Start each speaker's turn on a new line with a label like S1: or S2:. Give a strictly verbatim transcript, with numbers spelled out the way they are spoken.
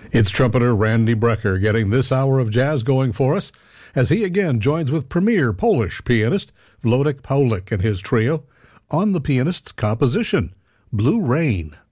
S1: It's trumpeter Randy Brecker getting this hour of jazz going for us as he again joins with premier Polish pianist Włodek Pawlik and his trio on the pianist's composition, Blue Rain.